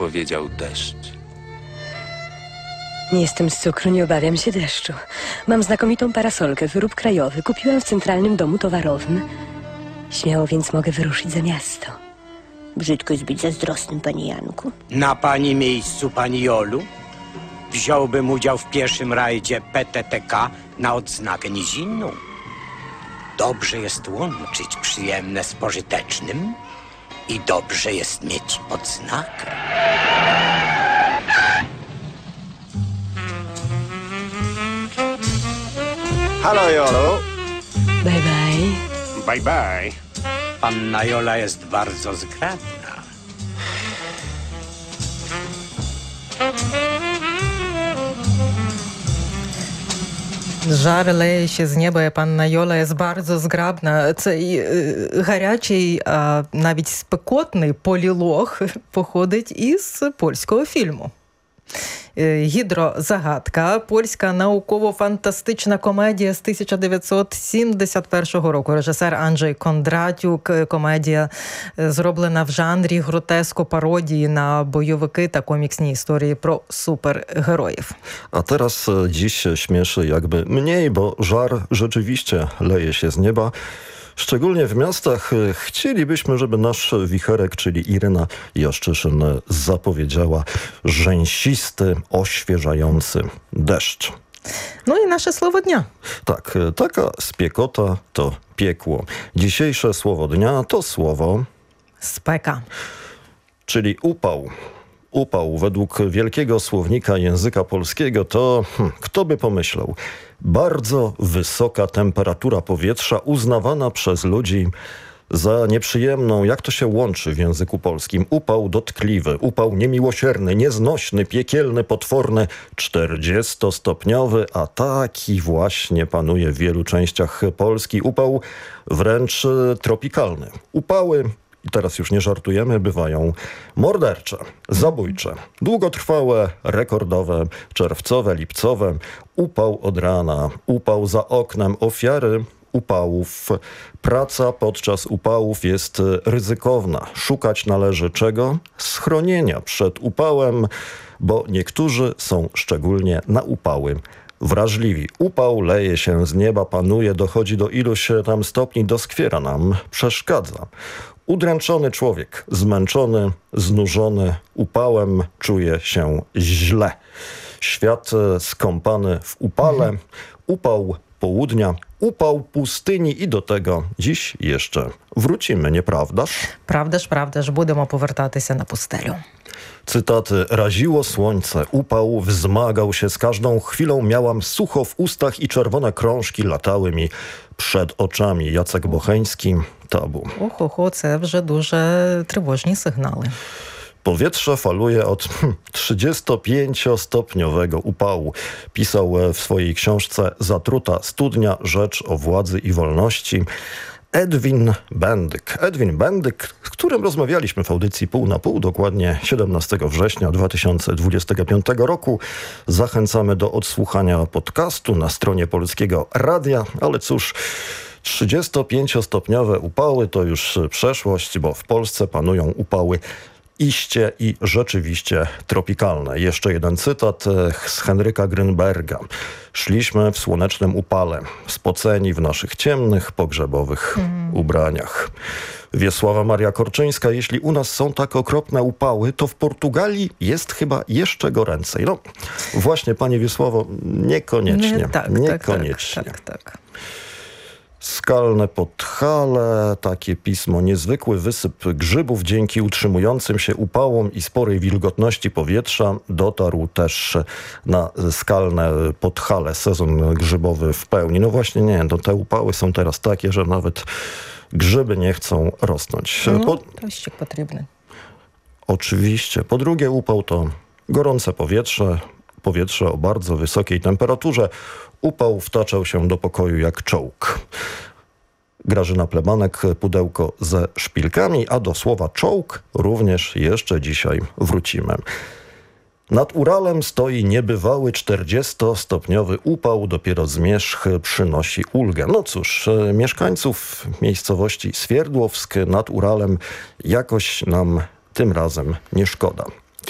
powiedział deszcz. Nie jestem z cukru, nie obawiam się deszczu. Mam znakomitą parasolkę, wyrób krajowy. Kupiłam w Centralnym Domu Towarowym. Śmiało więc mogę wyruszyć za miasto. Brzydko jest być zazdrosnym, panie Janku. Na pani miejscu, pani Jolu, wziąłbym udział w pierwszym rajdzie PTTK na odznakę nizinną. Dobrze jest łączyć przyjemne z pożytecznym i dobrze jest mieć odznakę. Halo, Jolu. Bye bye. Bye, bye. Panna Jola jest bardzo zgrabna. Жар леє з неба, панна Йола є bardzo зграбна. Цей гарячий, а навіть спекотний полілог походить із польського фільму. «Гідрозагадка» – польська науково-фантастична комедія з 1971 року. Режисер Анджей Кондратюк. Комедія зроблена в жанрі гротеско-пародії на бойовики та коміксні історії про супергероїв. A teraz dziś śmieszy jakby mniej, bo żar rzeczywiście leje się z nieba. Szczególnie w miastach chcielibyśmy, żeby nasz wicherek, czyli Iryna Jaszczyszyn, zapowiedziała rzęsisty, oświeżający deszcz. No i nasze słowo dnia. Tak, taka spiekota to piekło. Dzisiejsze słowo dnia to słowo, Speka. czyli upał. Upał według Wielkiego Słownika Języka Polskiego to, kto by pomyślał, bardzo wysoka temperatura powietrza uznawana przez ludzi za nieprzyjemną. Jak to się łączy w języku polskim? Upał dotkliwy, upał niemiłosierny, nieznośny, piekielny, potworny, 40-stopniowy, a taki właśnie panuje w wielu częściach Polski. Upał wręcz tropikalny. Upały, i teraz już nie żartujemy, bywają mordercze, zabójcze, długotrwałe, rekordowe, czerwcowe, lipcowe, upał od rana, upał za oknem, ofiary upałów. Praca podczas upałów jest ryzykowna. Szukać należy czego? Schronienia przed upałem, bo niektórzy są szczególnie na upały wrażliwi. Upał leje się z nieba, panuje, dochodzi do iluś tam stopni, doskwiera nam, przeszkadza. Udręczony człowiek, zmęczony, znużony upałem, czuje się źle. Świat skąpany w upale, upał południa, upał pustyni i do tego dziś jeszcze wrócimy, nieprawdaż? Правда ж, будемо повертатися на пустелю. Cytaty. Raziło słońce, upał wzmagał się z każdą chwilą, miałam sucho w ustach i czerwone krążki latały mi przed oczami. Jacek Bocheński, Tabu. Охо-хо, це вже дуже тривожні сигнали. Powietrze faluje od 35-stopniowego upału. Pisał w swojej książce Zatruta studnia, rzecz o władzy i wolności Edwin Bendyk. Edwin Bendyk, z którym rozmawialiśmy w audycji Pół na Pół, dokładnie 17 września 2025 roku. Zachęcamy do odsłuchania podcastu na stronie Polskiego Radia, ale cóż, 35-stopniowe upały to już przeszłość, bo w Polsce panują upały iście i rzeczywiście tropikalne. Jeszcze jeden cytat z Henryka Grynberga. Szliśmy w słonecznym upale, spoceni w naszych ciemnych, pogrzebowych ubraniach. Wiesława Maria Korczyńska. Jeśli u nas są tak okropne upały, to w Portugalii jest chyba jeszcze goręcej. No właśnie, panie Wiesławo, niekoniecznie. Niekoniecznie. Tak. Skalne Podhale, takie pismo. Niezwykły wysyp grzybów dzięki utrzymującym się upałom i sporej wilgotności powietrza dotarł też na skalne Podhale. Sezon grzybowy w pełni. No właśnie nie, te upały są teraz takie, że nawet grzyby nie chcą rosnąć. Deszczyk potrzebny. Oczywiście. Po drugie, upał to gorące powietrze o bardzo wysokiej temperaturze. Upał wtaczał się do pokoju jak czołg. Grażyna Plebanek, pudełko ze szpilkami, a do słowa czołg również jeszcze dzisiaj wrócimy. Nad Uralem stoi niebywały 40-stopniowy upał, dopiero zmierzch przynosi ulgę. No cóż, mieszkańców miejscowości Swierdłowsk nad Uralem jakoś nam tym razem nie szkoda.